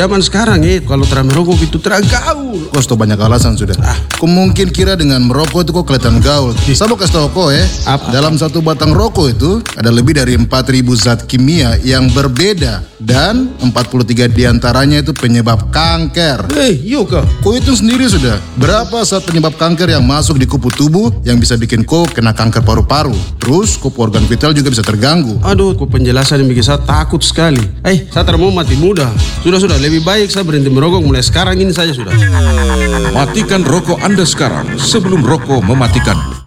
zaman sekarang kalau terang merokok itu terang gaul. Kau sudah banyak alasan sudah. Kau mungkin kira dengan merokok itu kok kelihatan gaul. Saya mau kasih tau kau Apa? dalam satu batang rokok itu ada lebih dari 4.000 zat kimia yang berbeda. Dan 43 diantaranya itu penyebab kanker. Iya kah? Kau itu sendiri sudah, berapa zat penyebab kanker yang masuk di kupu tubuh yang bisa bikin kau kena kanker paru-paru. Terus kupu organ vital juga bisa terganggu. Aduh, kok penjelasan yang bikin saya takut sekali. Saya tak mau mati muda. Sudah, lebih baik saya berhenti merokok mulai sekarang ini saja sudah. Matikan rokok Anda sekarang sebelum rokok mematikanmu.